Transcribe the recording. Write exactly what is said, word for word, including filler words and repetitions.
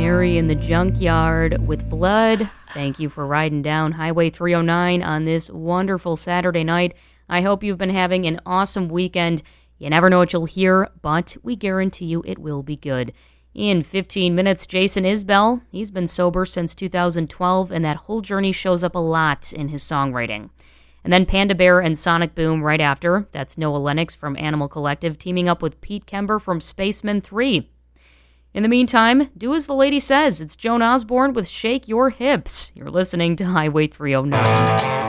Mary in the Junkyard with Blood. Thank you for riding down Highway three oh nine on this wonderful Saturday night. I hope you've been having an awesome weekend. You never know what you'll hear, but we guarantee you it will be good. In fifteen minutes, Jason Isbell. He's been sober since two thousand twelve, and that whole journey shows up a lot in his songwriting. And then Panda Bear and Sonic Boom right after. That's Noah Lennox from Animal Collective teaming up with Pete Kember from Spaceman three. In the meantime, do as the lady says. It's Joan Osborne with Shake Your Hips. You're listening to Highway three oh nine.